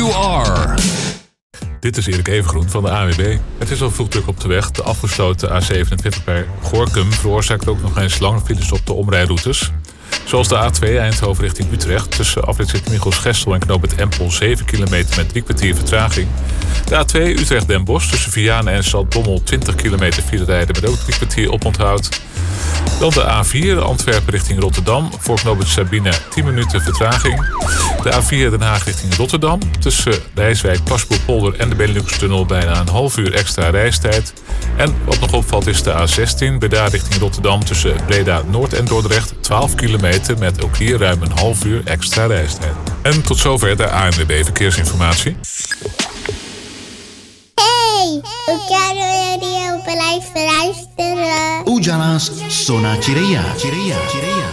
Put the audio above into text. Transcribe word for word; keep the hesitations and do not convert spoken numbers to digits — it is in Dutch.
you are. Dit is Erik Evengroen van de A N W B. Het is al veel druk op de weg. De afgesloten A zevenentwintig bij Gorinchem veroorzaakt ook nog eens lange files op de omrijroutes. Zoals de A twee Eindhoven richting Utrecht tussen afrit Sint-Michiels-Gestel en knooppunt Empel zeven kilometer met drie kwartier vertraging. De A twee Utrecht-Den Bosch tussen Vianen en Zaltbommel twintig kilometer file rijden met ook drie kwartier oponthoud. Dan de A vier Antwerpen richting Rotterdam voor knooppunt Sabine tien minuten vertraging. De A vier Den Haag richting Rotterdam tussen Rijswijk, Paspoortpolder en de Benelux-tunnel bijna een half uur extra reistijd. En wat nog opvalt is de A zestien Breda richting Rotterdam tussen Breda Noord en Dordrecht twaalf kilometer met ook hier ruim een half uur extra reistijd. En tot zover de A N W B Verkeersinformatie. Hey, hoe kan je blijven luisteren? Ujalas Sona Cireia. Cireia. Cireia.